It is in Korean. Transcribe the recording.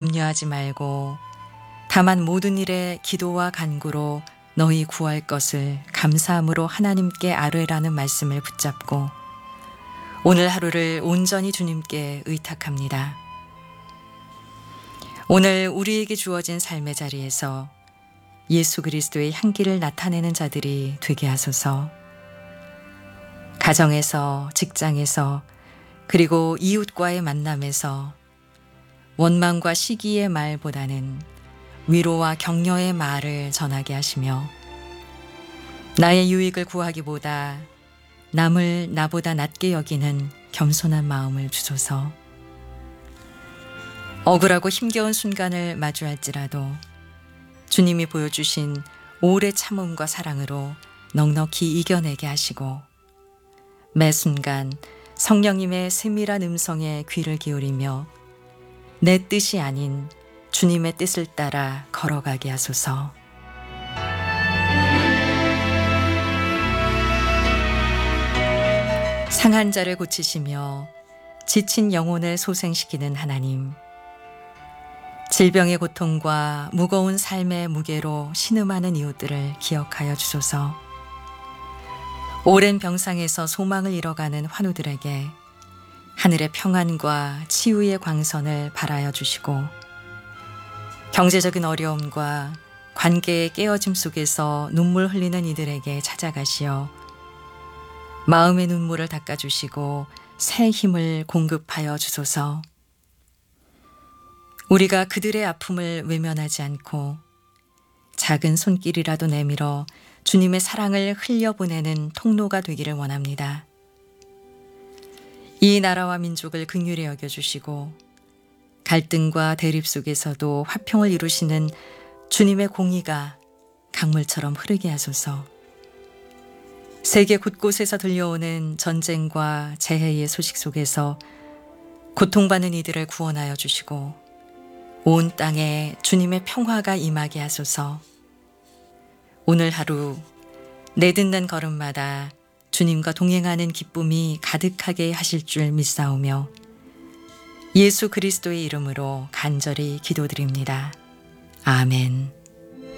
염려하지 말고 다만 모든 일에 기도와 간구로 너희 구할 것을 감사함으로 하나님께 아뢰라는 말씀을 붙잡고 오늘 하루를 온전히 주님께 의탁합니다. 오늘 우리에게 주어진 삶의 자리에서 예수 그리스도의 향기를 나타내는 자들이 되게 하소서. 가정에서, 직장에서, 그리고 이웃과의 만남에서 원망과 시기의 말보다는 위로와 격려의 말을 전하게 하시며 나의 유익을 구하기보다 남을 나보다 낮게 여기는 겸손한 마음을 주소서. 억울하고 힘겨운 순간을 마주할지라도 주님이 보여주신 오래 참음과 사랑으로 넉넉히 이겨내게 하시고 매 순간 성령님의 세밀한 음성에 귀를 기울이며 내 뜻이 아닌 주님의 뜻을 따라 걸어가게 하소서. 상한 자를 고치시며 지친 영혼을 소생시키는 하나님, 질병의 고통과 무거운 삶의 무게로 신음하는 이웃들을 기억하여 주소서. 오랜 병상에서 소망을 잃어가는 환우들에게 하늘의 평안과 치유의 광선을 발하여 주시고 경제적인 어려움과 관계의 깨어짐 속에서 눈물 흘리는 이들에게 찾아가시어 마음의 눈물을 닦아주시고 새 힘을 공급하여 주소서. 우리가 그들의 아픔을 외면하지 않고 작은 손길이라도 내밀어 주님의 사랑을 흘려보내는 통로가 되기를 원합니다. 이 나라와 민족을 긍휼히 여겨주시고 갈등과 대립 속에서도 화평을 이루시는 주님의 공의가 강물처럼 흐르게 하소서. 세계 곳곳에서 들려오는 전쟁과 재해의 소식 속에서 고통받는 이들을 구원하여 주시고 온 땅에 주님의 평화가 임하게 하소서. 오늘 하루 내딛는 걸음마다 주님과 동행하는 기쁨이 가득하게 하실 줄 믿사오며 예수 그리스도의 이름으로 간절히 기도드립니다. 아멘.